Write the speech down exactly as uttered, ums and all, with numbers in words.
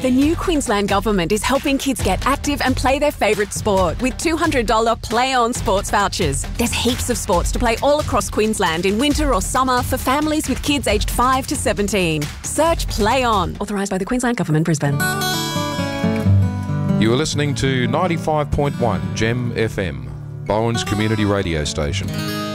The new Queensland Government is helping kids get active and play their favourite sport with two hundred dollars Play On sports vouchers. There's heaps of sports to play all across Queensland in winter or summer for families with kids aged five to seventeen. Search Play On, authorised by the Queensland Government, Brisbane. You are listening to ninety-five point one Gem F M, Bowen's community radio station.